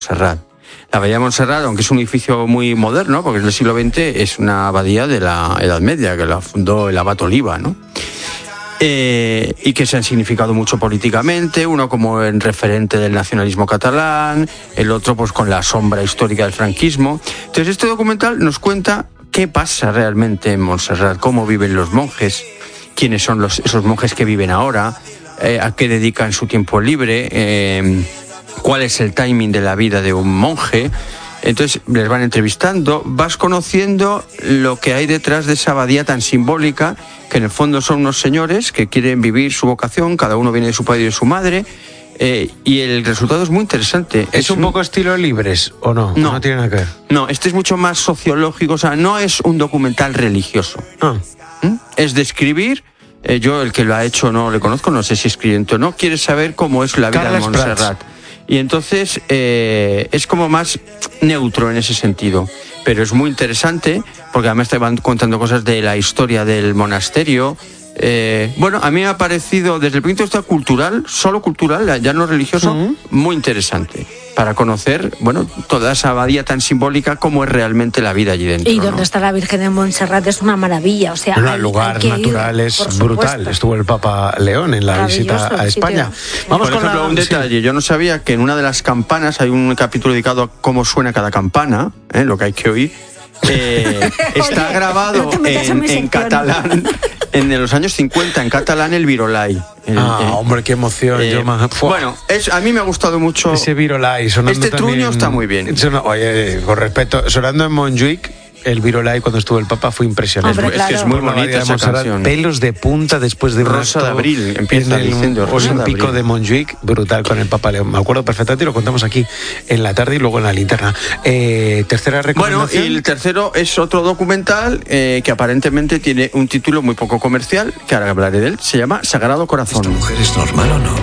Montserrat. La abadía de Montserrat, aunque es un edificio muy moderno, porque es del siglo XX, es una abadía de la Edad Media, que la fundó el abad Oliva, ¿no? Y que se han significado mucho políticamente, uno como el referente del nacionalismo catalán, el otro pues con la sombra histórica del franquismo. Entonces este documental nos cuenta qué pasa realmente en Montserrat, cómo viven los monjes, quiénes son esos monjes que viven ahora, a qué dedican su tiempo libre, cuál es el timing de la vida de un monje. Entonces les van entrevistando, vas conociendo lo que hay detrás de esa abadía tan simbólica, que en el fondo son unos señores que quieren vivir su vocación, cada uno viene de su padre y de su madre, y el resultado es muy interesante. ¿Es un poco estilo Libres o no? No, no tiene nada que ver. No, este es mucho más sociológico, o sea, no es un documental religioso. Es describir, yo el que lo ha hecho no le conozco, no sé si es creyente o no, quiere saber cómo es la vida Carles de Montserrat. Prats. Y entonces es como más neutro en ese sentido, pero es muy interesante porque además te van contando cosas de la historia del monasterio. Bueno, a mí me ha parecido desde el punto de vista cultural, solo cultural, ya no religioso, muy interesante para conocer, bueno, toda esa abadía tan simbólica como es realmente la vida allí dentro. Y donde está la Virgen de Montserrat es una maravilla, o sea, el lugar natural es brutal. Estuvo el Papa León en la visita a España. Vamos por ejemplo, un detalle. Yo no sabía que en una de las campanas hay un capítulo dedicado a cómo suena cada campana, lo que hay que oír. Está Oye, grabado en catalán. En los años 50, en catalán, el Virolai. Hombre, qué emoción. Bueno, a mí me ha gustado mucho. Ese Virolai sonando este también, truño está muy bien. Oye, con respeto, sonando en Montjuic, el Virolai cuando estuvo el Papa fue impresionante. Hombre, claro. Es que es muy bonita esa canción. Pelos de punta después de un Rosa de Abril, empieza diciendo Rosa de Olímpico de Montjuic, brutal con el Papa León. Me acuerdo perfectamente y lo contamos aquí en la tarde y luego en la linterna. Tercera recomendación. Bueno, y el tercero es otro documental que aparentemente tiene un título muy poco comercial, que ahora hablaré de él, se llama Sagrado Corazón. ¿Esta mujer es normal o no?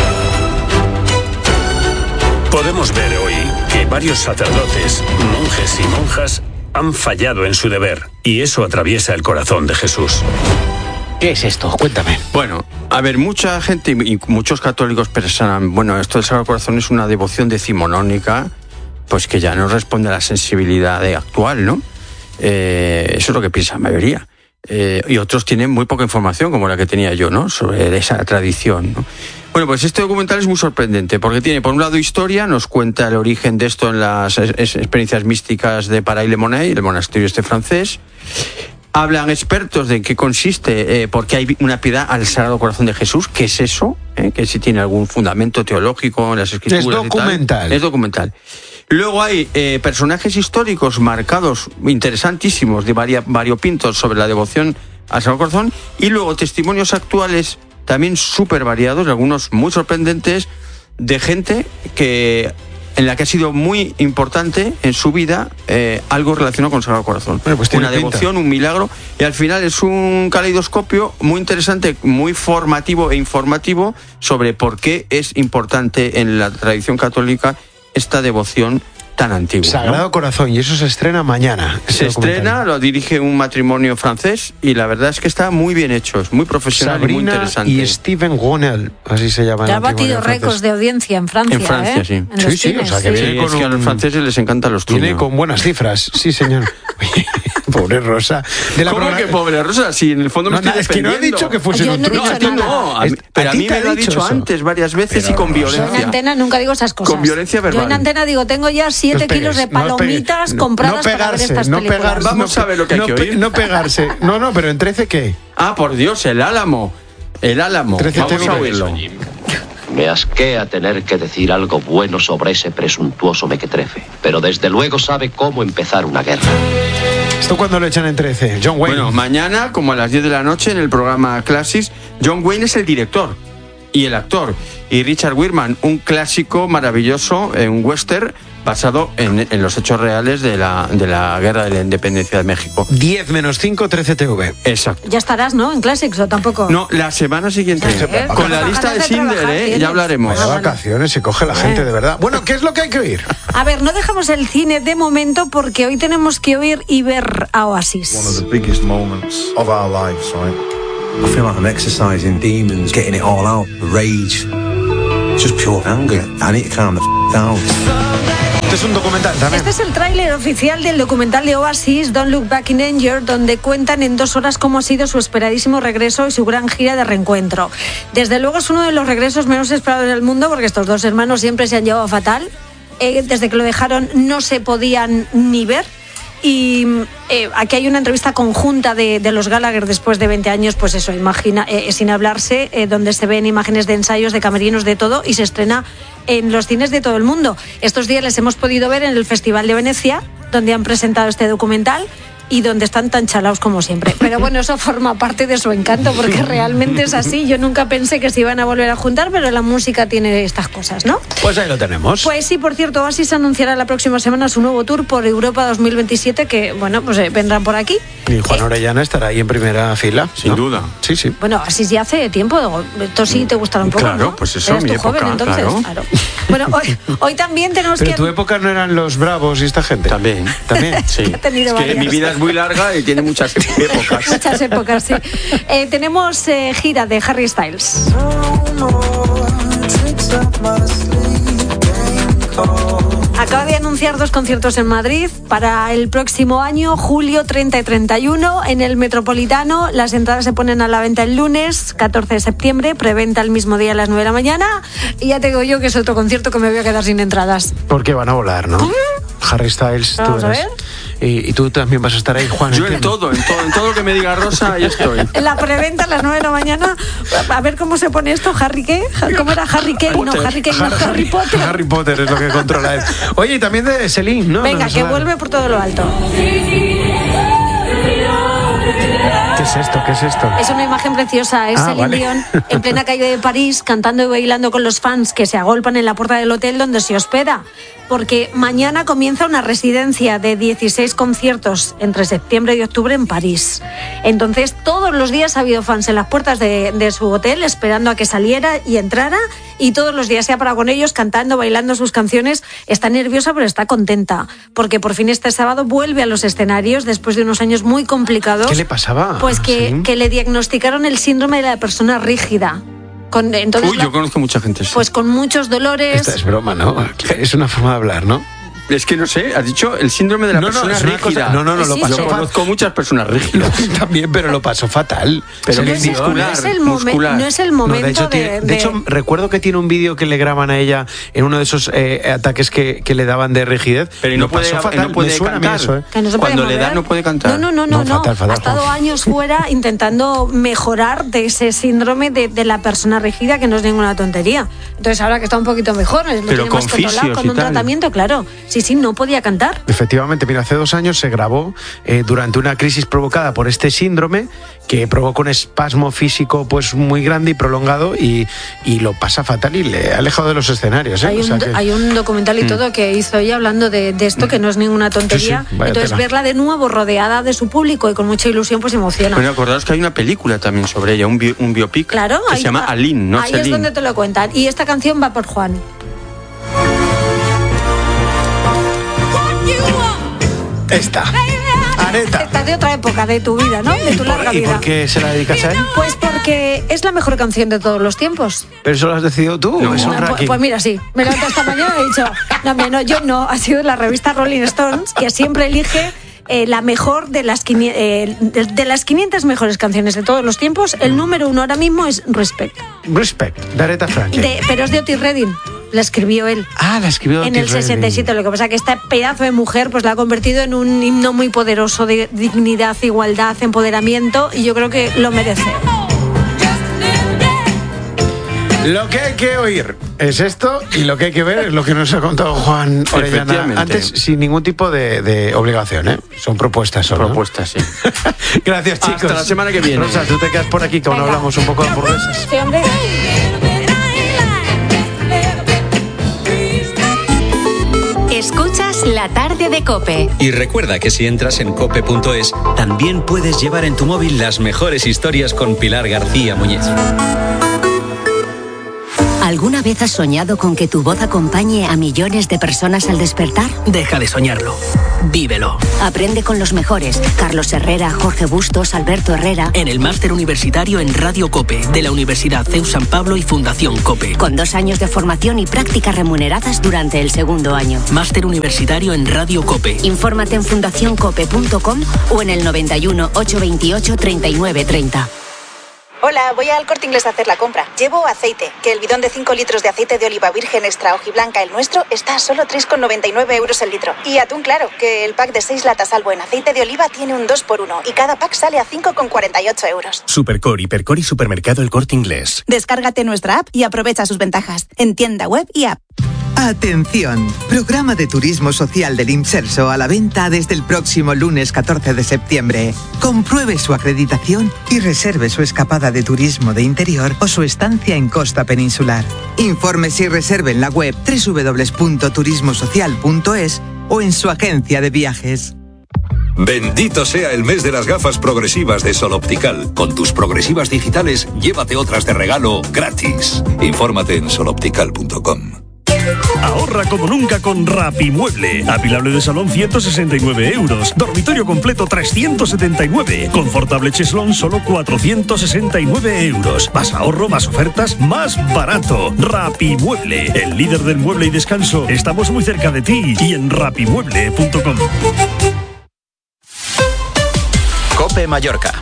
Podemos ver hoy que varios sacerdotes, monjes y monjas han fallado en su deber, y eso atraviesa el corazón de Jesús. ¿Qué es esto? Cuéntame. Bueno, a ver, mucha gente y muchos católicos pensan, bueno, esto del Sagrado Corazón es una devoción decimonónica, pues que ya no responde a la sensibilidad actual, ¿no? Eso es lo que piensa la mayoría. Y otros tienen muy poca información, como la que tenía yo, ¿no? Sobre esa tradición, ¿no? Bueno, pues este documental es muy sorprendente porque tiene, por un lado, historia, nos cuenta el origen de esto en las experiencias místicas de Paray-le-Monier, el monasterio francés. Hablan expertos de en qué consiste, porque hay una piedad al Sagrado Corazón de Jesús, ¿qué es eso? Que si tiene algún fundamento teológico en las escrituras. Es documental. Y tal. Es documental. Luego hay personajes históricos marcados, interesantísimos, de variopintos sobre la devoción al Sagrado Corazón, y luego testimonios actuales también súper variados, algunos muy sorprendentes, de gente en la que ha sido muy importante en su vida algo relacionado con el Sagrado Corazón. Bueno, pues una devoción, un milagro, y al final es un caleidoscopio muy interesante, muy formativo e informativo sobre por qué es importante en la tradición católica esta devoción tan antigua. Sagrado Corazón, y eso se estrena mañana. Se estrena, lo dirige un matrimonio francés y la verdad es que está muy bien hecho, es muy profesional. Sabrina y muy interesante. Y Steven Gonel, así se llama. Ya ha batido récords de audiencia en Francia. En Francia, sí. En los cines, o sea, que viene con es que a los franceses les encantan los truños. Viene con buenas cifras, sí señor. Pobre Rosa. ¿Cómo que pobre Rosa? Si en el fondo me estoy defendiendo. Es que no he dicho que fuese un truño. Pero a mí me lo ha dicho antes varias veces y con violencia. Yo en Antena nunca digo esas cosas. Con violencia verbal. Yo en Antena digo, tengo ya 7 kilos de palomitas compradas para ver estas películas. Vamos a ver lo que hay que oír. No pegarse. No, pero en 13 ¿qué? Ah, por Dios, el Álamo. El Álamo. 13 Vamos a oírlo. Me asquea tener que decir algo bueno sobre ese presuntuoso mequetrefe, pero desde luego sabe cómo empezar una guerra. ¿Esto cuándo lo echan en 13? John Wayne. Bueno, mañana, como a las 10 de la noche, en el programa Classics, John Wayne es el director y el actor. Y Richard Weirman, un clásico maravilloso, un western basado en los hechos reales de la guerra de la independencia de México. 10 menos 5, 13 TV. Exacto. Ya estarás, ¿no? En Classics o tampoco. No, la semana siguiente. Con la lista de Schindler, ya hablaremos. Vaya vacaciones se coge la gente, de verdad. Bueno, ¿qué es lo que hay que oír? A ver, no dejamos el cine de momento porque hoy tenemos que oír y ver a Oasis. One of the biggest moments of our lives, right? I feel like I'm exercising demons, getting it all out, rage, just pure anger. I need to calm the down. Este es un documental también. Este es el tráiler oficial del documental de Oasis, Don't Look Back in Anger, donde cuentan en 2 horas cómo ha sido su esperadísimo regreso y su gran gira de reencuentro. Desde luego es uno de los regresos menos esperados del mundo, porque estos 2 hermanos siempre se han llevado fatal. Desde que lo dejaron no se podían ni ver. Y aquí hay una entrevista conjunta de los Gallagher después de 20 años, pues eso, sin hablarse, donde se ven imágenes de ensayos, de camerinos, de todo, y se estrena en los cines de todo el mundo. Estos días les hemos podido ver en el Festival de Venecia, donde han presentado este documental y donde están tan chalaos como siempre. Pero bueno, eso forma parte de su encanto, porque realmente es así. Yo nunca pensé que se iban a volver a juntar, pero la música tiene estas cosas, ¿no? Pues ahí lo tenemos. Pues sí, por cierto, Oasis anunciará la próxima semana su nuevo tour por Europa 2027, que, bueno, pues vendrán por aquí. Y Juan Orellana estará ahí en primera fila. Sin duda. Sí, sí. Bueno, Oasis ya hace tiempo. Esto sí te gustará un poco, Claro, ¿no? pues eso, Eras mi tú época, joven, entonces. claro. Bueno, hoy también tenemos Pero que... tu época no eran los Bravos y esta gente. También. Sí. Ha tenido Es que varias. mi vida es muy larga y tiene muchas épocas. Muchas épocas, sí. Tenemos gira de Harry Styles. Acaba de anunciar 2 conciertos en Madrid para el próximo año, julio 30 y 31, en el Metropolitano. Las entradas se ponen a la venta el lunes 14 de septiembre, preventa el mismo día a las 9 de la mañana. Y ya te digo yo que es otro concierto que me voy a quedar sin entradas. Porque van a volar, ¿no? Harry Styles, tú Vamos a verás. ver. Y tú también vas a estar ahí, Juan. Yo en entiendo. todo lo que me diga Rosa, ahí estoy. En la preventa a las 9 de la mañana. A ver cómo se pone esto. ¿Harry qué? ¿Cómo era Harry Kane? No, Harry Kane, no, Harry Potter. Harry Potter es lo que controla él. Oye, y también de Celine, ¿no? Venga, Nos que va- vuelve por todo lo alto. ¿Qué es esto? ¿Qué es esto? Es una imagen preciosa, es Celine vale. Dion en plena calle de París, cantando y bailando con los fans que se agolpan en la puerta del hotel donde se hospeda. Porque mañana comienza una residencia de 16 conciertos entre septiembre y octubre en París. Entonces, todos los días ha habido fans en las puertas de su hotel esperando a que saliera y entrara. Y todos los días se ha parado con ellos cantando, bailando sus canciones. Está nerviosa, pero está contenta. Porque por fin este sábado vuelve a los escenarios después de unos años muy complicados. ¿Qué le pasaba? Pues que, ¿Sí? que le diagnosticaron el síndrome de la persona rígida. Entonces, Uy, yo conozco mucha gente. Sí. pues con muchos dolores. Esta es broma, ¿no? Es una forma de hablar, ¿no? Es que no sé, has dicho el síndrome de la persona es una rígida. cosa- no, lo Sí, pasó sí. Yo conozco muchas personas rígidas. También, pero lo pasó fatal. Pero Se le no, dio- muscular, no es el muscular. no es el No, momento de hecho, de hecho, recuerdo que tiene un vídeo que le graban a ella en uno de esos ataques que le daban de rigidez. Pero Lo no puede, pasó fatal. no puede Me suena a mí cantar. eso, ¿eh? que no se puede Cuando le da mover. no puede cantar. No, Fatal, ha estado años fuera intentando mejorar de ese síndrome de la persona rígida, que no es ninguna tontería. Entonces ahora que está un poquito mejor, lo tiene con más controlado, fisios con y un tal. tratamiento, claro. Sí, no podía cantar. Efectivamente, mira, hace 2 años se grabó durante una crisis provocada por este síndrome que provoca un espasmo físico pues muy grande y prolongado y lo pasa fatal y le ha alejado de los escenarios. ¿eh? Hay, O sea un, que- hay un documental y todo que hizo ella hablando de esto, que no es ninguna tontería. Sí, vaya Entonces tela. verla de nuevo rodeada de su público y con mucha ilusión pues emociona. Bueno, acordaos que hay una película también sobre ella, un biopic, Claro, que ahí se llama va. Aline, no Ahí Celine. es donde te lo cuentan. Y esta canción va por Juan. Esta. Areta. Esta de otra época de tu vida, ¿no? De tu larga ¿Y vida. por qué se la dedicas a él? Pues porque es la mejor canción de todos los tiempos. ¿Pero eso lo has decidido tú? No. ¿Es un ranking? Pues mira, sí. Me levanto esta mañana y he dicho, yo no. Ha sido la revista Rolling Stones, que siempre elige la mejor de las 500 mejores canciones de todos los tiempos. El número 1 ahora mismo es Respect. Respect, de Aretha Franklin. Pero es de Otis Redding. La escribió él. Ah, la escribió En Otis el 67, Redding. lo que pasa es que este pedazo de mujer pues la ha convertido en un himno muy poderoso de dignidad, igualdad, empoderamiento, y yo creo que lo merece. Lo que hay que oír es esto y lo que hay que ver es lo que nos ha contado Juan Orellana Efectivamente. antes, sin ningún tipo de obligación, ¿eh? Son propuestas solo. ¿no? Propuesta, sí. Gracias, chicos. Hasta la semana que viene. Rosa, tú te quedas por aquí que aún Venga. hablamos un poco de hamburguesas. Sí, hombre. Escuchas La Tarde de COPE. Y recuerda que si entras en cope.es, también puedes llevar en tu móvil las mejores historias con Pilar García Muñiz. ¿Alguna vez has soñado con que tu voz acompañe a millones de personas al despertar? Deja de soñarlo. Vívelo. Aprende con los mejores. Carlos Herrera, Jorge Bustos, Alberto Herrera. En el Máster Universitario en Radio COPE, de la Universidad CEU San Pablo y Fundación COPE. Con 2 años de formación y prácticas remuneradas durante el segundo año. Máster Universitario en Radio COPE. Infórmate en fundacioncope.com o en el 91 828 3930. Hola, voy al Corte Inglés a hacer la compra. Llevo aceite, que el bidón de 5 litros de aceite de oliva virgen extra hojiblanca, el nuestro, está a solo 3,99 € el litro. Y atún claro, que el pack de 6 latas Albo en aceite de oliva tiene un 2x1 y cada pack sale a 5,48 €. Supercor, Hipercor y Supermercado El Corte Inglés. Descárgate nuestra app y aprovecha sus ventajas en tienda web y app. Atención, programa de turismo social del Imserso a la venta desde el próximo lunes 14 de septiembre. Compruebe su acreditación y reserve su escapada de turismo de interior o su estancia en costa peninsular. Infórmese y reserve en la web www.turismosocial.es o en su agencia de viajes. Bendito sea el mes de las gafas progresivas de Sol Optical. Con tus progresivas digitales, llévate otras de regalo gratis. Infórmate en soloptical.com. Ahorra como nunca con Rapimueble. Apilable de salón 169 €. Dormitorio completo 379. Confortable cheslón solo 469 €. Más ahorro, más ofertas, más barato. Rapimueble, el líder del mueble y descanso. Estamos muy cerca de ti y en rapimueble.com. COPE Mallorca.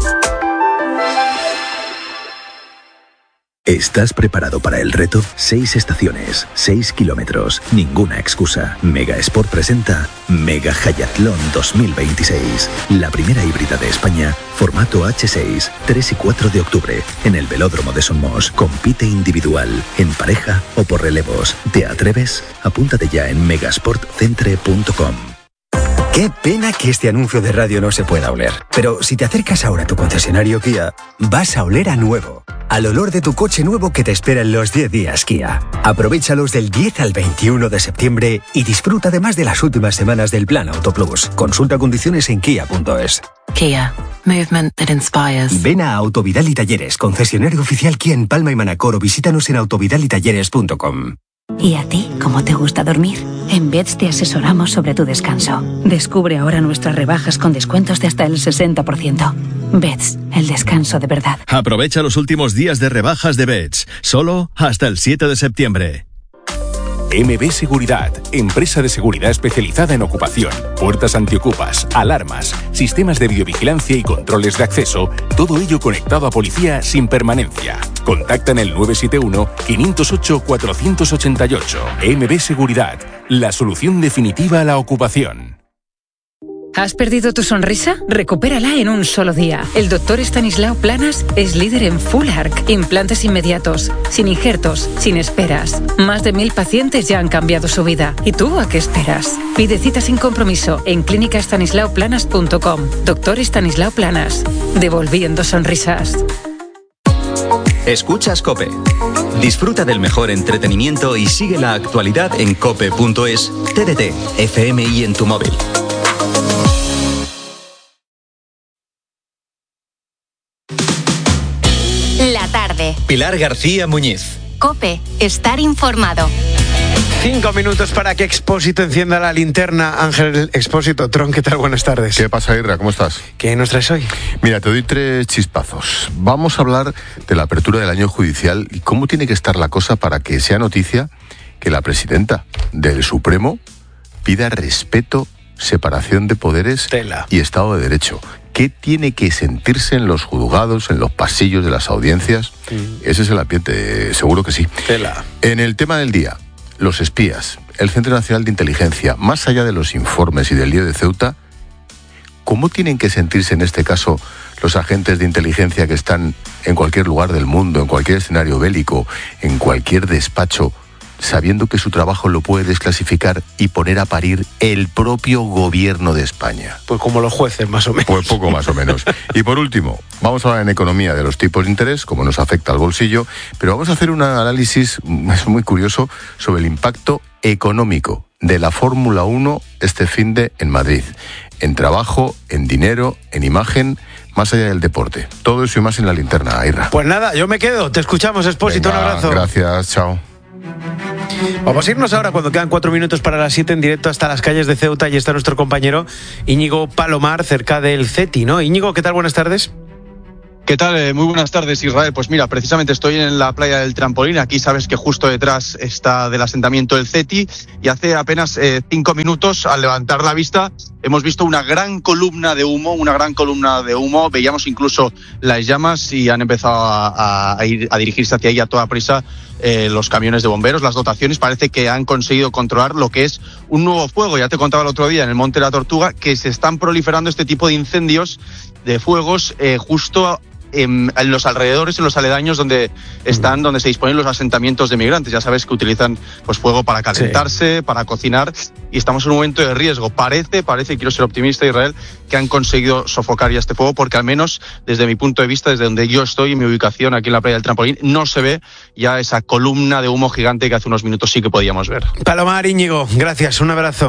¿Estás preparado para el reto? 6 estaciones, 6 kilómetros, ninguna excusa. Mega Sport presenta Mega Hayatlón 2026. La primera híbrida de España, formato H6, 3 y 4 de octubre, en el Velódromo de Somos. Compite individual, en pareja o por relevos. ¿Te atreves? Apúntate ya en megasportcentre.com. Qué pena que este anuncio de radio no se pueda oler. Pero si te acercas ahora a tu concesionario Kia, vas a oler a nuevo. Al olor de tu coche nuevo que te espera en los 10 días Kia. Aprovéchalos del 10 al 21 de septiembre y disfruta además de las últimas semanas del Plan Auto Plus. Consulta condiciones en kia.es. Kia. Movement that inspires. Ven a Autovidal y Talleres, concesionario oficial Kia en Palma y Manacor, o visítanos en autovidalitalleres.com. ¿Y a ti, cómo te gusta dormir? En Beds te asesoramos sobre tu descanso. Descubre ahora nuestras rebajas con descuentos de hasta el 60%. Beds, el descanso de verdad. Aprovecha los últimos días de rebajas de Beds, solo hasta el 7 de septiembre. MB Seguridad, empresa de seguridad especializada en ocupación, puertas antiocupas, alarmas, sistemas de videovigilancia y controles de acceso, todo ello conectado a policía sin permanencia. Contacta en el 971-508-488. MB Seguridad, la solución definitiva a la ocupación. ¿Has perdido tu sonrisa? Recupérala en un solo día. El doctor Estanislao Planas es líder en Full Arc, implantes inmediatos, sin injertos, sin esperas. Más de 1000 pacientes ya han cambiado su vida. ¿Y tú a qué esperas? Pide cita sin compromiso en clínicaestanislaoplanas.com. Doctor Estanislao Planas, devolviendo sonrisas. Escuchas COPE. Disfruta del mejor entretenimiento y sigue la actualidad en cope.es, TDT, FM y en tu móvil. La tarde. Pilar García Muñiz. COPE. Estar informado. 5 minutos para que Expósito encienda la linterna. Ángel Expósito, Tron, ¿qué tal? Buenas tardes. ¿Qué pasa, Irra? ¿Cómo estás? ¿Qué nos traes hoy? Mira, te doy 3 chispazos. Vamos a hablar de la apertura del año judicial y cómo tiene que estar la cosa para que sea noticia que la presidenta del Supremo pida respeto, separación de poderes y Estado de Derecho. ¿Qué tiene que sentirse en los juzgados, en los pasillos de las audiencias? Ese es el ambiente, seguro que sí. En el tema del día, los espías, el Centro Nacional de Inteligencia, más allá de los informes y del lío de Ceuta, ¿cómo tienen que sentirse en este caso los agentes de inteligencia que están en cualquier lugar del mundo, en cualquier escenario bélico, en cualquier despacho, sabiendo que su trabajo lo puede desclasificar y poner a parir el propio gobierno de España? Pues como los jueces, más o menos. Pues poco más o menos. Y por último, vamos a hablar en economía de los tipos de interés, cómo nos afecta al bolsillo, pero vamos a hacer un análisis muy curioso sobre el impacto económico de la Fórmula 1 este finde en Madrid. En trabajo, en dinero, en imagen. más allá del deporte. Todo eso y más en La Linterna, Aira. Pues nada, yo me quedo. Te escuchamos, Expósito. Un abrazo. Gracias, chao. Vamos a irnos ahora cuando quedan 4 minutos para las 7 en directo hasta las calles de Ceuta y está nuestro compañero Íñigo Palomar cerca del CETI, ¿no? Íñigo, ¿qué tal? Buenas tardes. ¿Qué tal? Muy buenas tardes, Israel. Pues mira, precisamente estoy en la playa del Trampolín. Aquí sabes que justo detrás está del asentamiento del CETI y hace apenas 5 minutos, al levantar la vista, hemos visto una gran columna de humo. Veíamos incluso las llamas y han empezado a dirigirse hacia ahí a toda prisa los camiones de bomberos, las dotaciones. Parece que han conseguido controlar lo que es un nuevo fuego. Ya te contaba el otro día en el Monte de la Tortuga que se están proliferando este tipo de incendios, de fuegos, justo en los alrededores, en los aledaños donde se disponen los asentamientos de migrantes. Ya sabes que utilizan pues fuego para calentarse, para cocinar, y estamos en un momento de riesgo. Parece, quiero ser optimista, Israel, que han conseguido sofocar ya este fuego, porque al menos desde mi punto de vista, desde donde yo estoy, en mi ubicación aquí en la playa del Trampolín, no se ve ya esa columna de humo gigante que hace unos minutos sí que podíamos ver. Palomar, Íñigo, gracias, un abrazo.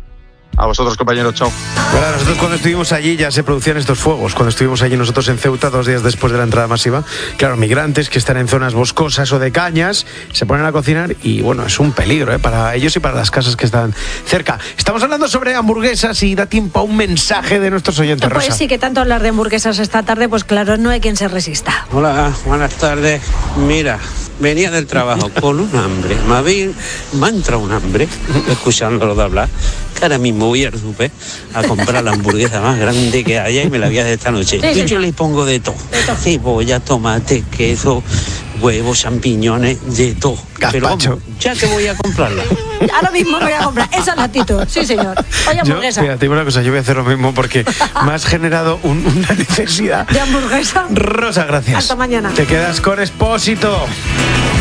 A vosotros, compañeros, chao. Bueno, nosotros cuando estuvimos allí ya se producían estos fuegos. Cuando estuvimos allí nosotros en Ceuta 2 días después de la entrada masiva, claro, migrantes que están en zonas boscosas o de cañas se ponen a cocinar y bueno, es un peligro para ellos y para las casas que están cerca. Estamos hablando sobre hamburguesas y da tiempo a un mensaje de nuestros oyentes, Rosa. Pues sí, que tanto hablar de hamburguesas esta tarde, pues claro, no hay quien se resista. Hola, buenas tardes. Mira, venía del trabajo con un hambre. Me ha entrado un hambre escuchándolo de hablar, que ahora mismo voy al súper a comprar la hamburguesa más grande que haya y me la voy a hacer esta noche. Sí, y yo le pongo de todo. Cebolla, tomate, queso, huevos, champiñones, de todo. Pero vamos, ya que voy a comprarla. Ahora mismo me voy a comprar. Esa es la actitud. Sí, señor. Oye, hamburguesa. Mira, te digo una cosa, yo voy a hacer lo mismo porque me has generado una necesidad. ¿De hamburguesa? Rosa, gracias. Hasta mañana. Te quedas con Expósito.